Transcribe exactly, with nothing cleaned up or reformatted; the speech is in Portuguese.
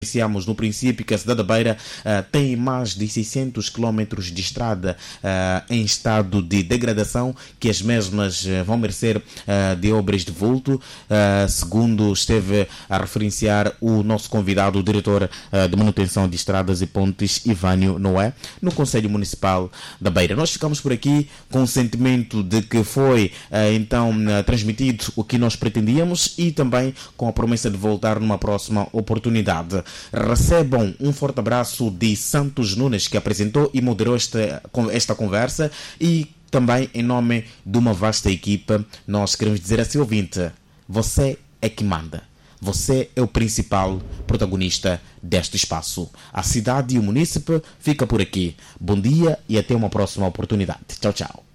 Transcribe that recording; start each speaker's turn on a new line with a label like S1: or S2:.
S1: Iniciamos no princípio que a cidade da Beira uh, tem mais de seiscentos quilómetros de estrada uh, em estado de degradação, que as mesmas uh, vão merecer uh, de obras de vulto, uh, segundo esteve a referenciar o nosso convidado, o diretor uh, de manutenção de estradas e pontes, Ivânio Noé, no Conselho Municipal da Beira. Nós ficamos por aqui com o sentimento de que foi uh, então uh, transmitido o que nós pretendíamos e também com a promessa de voltar numa próxima oportunidade. Recebam um forte abraço de Santos Nunes, que apresentou e moderou esta, esta conversa, e também em nome de uma vasta equipa, nós queremos dizer a seu ouvinte: você é que manda. Você é o principal protagonista deste espaço. A cidade e o munícipe fica por aqui. Bom dia e até uma próxima oportunidade. Tchau, tchau.